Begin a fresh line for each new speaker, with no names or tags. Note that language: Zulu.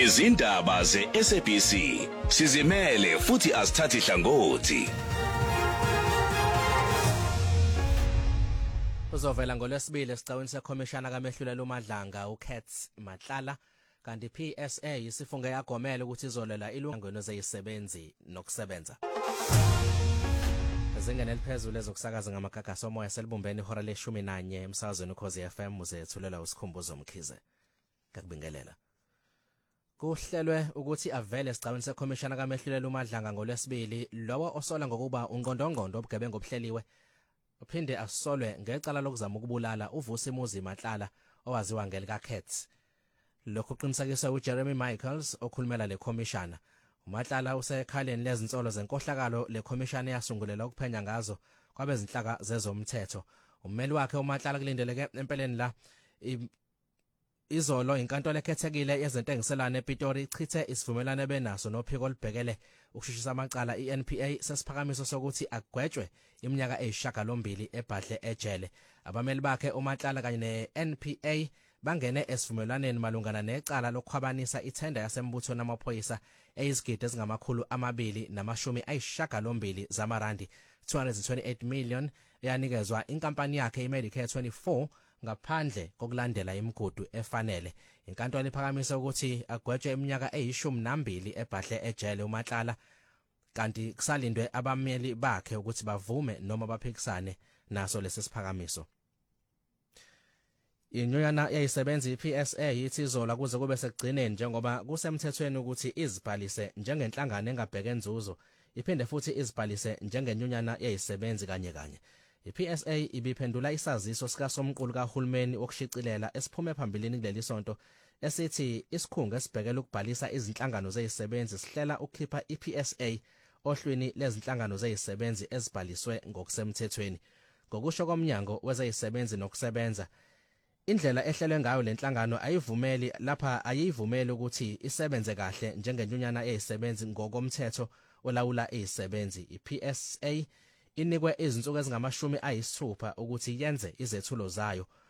izindaba ze-SABC sizimele futhi asithathi hlangothi.
Uzovela ngolwesibili esicaweni sekhomishana kaMehlulela uMadlanga uKats Matlala kanti PSA isifungo yagomela ukuthi izolela ilungelo zezisebenzi nokusebenza. Ezingene eliphezulu ezokusakaza ngamagagasi omoya selibumbeni ihora le-11 emsakazweni Ukhozi FM uzethulela usikhumbuzo Mkhize. Ngakubingelela. Kuhlelwe ukuthi avele esicaweni sekhomishana kaMehlulela uMadlanga ngolwesibili lowo osola ngokuba unqondonqondo obugebengu obuhleliwe uphinde asolwe ngecala lokuzama ukubulala uVusimuzi Matlala owaziwa ngelika Kats. Lokhu kuqinisekiswa uJeremy Michaels okhulumela lekhomishana. uMatlala usekhaleni lezinsolo zenkohlakalo lekhomishana yasungulela ukuphenya ngazo kwabezinhlaka zezomthetho. Ummeli wakhe uMatlala kulindeleke empeleni la izolo inkantolo ekhethekile yezentengiselane ePitori ichithe isivumelwano benaso nophiko olubhekele ukusheshisa amacala iNPA sesiphakamiso sokuthi agwetshwe iminyaka eyishagalombili ebhadle ejele. Abameli bakhe uMatlala kanye neNPA bangene esivumelwaneni malungana necala lokukhwabanisa ithenda yasembuthweni amaphoyisa eyizigidi ezingama228 zamarandi 228 million eyanikezwa inkampani yakhe iMedicare 24 ngaphandle kokulandela imigudu efanele. Inkantolo iphakamisa ukuthi agwetshwe iminyaka eyi12 ebhadle ejele uMatlala kanti kusalindwe abameli bakhe ukuthi bavume noma baphikisane naso lesi siphakamiso. Inyunyana yayisebenza iPSA yithi izola kuze kube sekugcineni njengoba kusemthethweni ukuthi izibhalise njengenhlangano engabheke enzuzo iphinde futhi izibhalise njengenyunyana yayisebenzi kanye. iPSA ibiphendula isaziso sikaSomqulu kahulumeni wokushicilela esiphume phambilini kuleli sonto esithi isikhungo esibhekela ukubhalisa izinhlangano zezisebenzi sihlela ukukhipha iPSA ohlwini lezinhlangano zezisebenzi ezibhaliswe ngokusemthethweni. Ngokusho komnyango wezezisebenzi nokusebenza, indlela ehlelwe ngayo lenhlangano ayivumeli ukuthi isebenze kahle njengenyunyana yezisebenzi ngokomthetho olawula izisebenzi. iPSA inikwe izinsuku ezingama60 ukuthi yenze izethulo zayo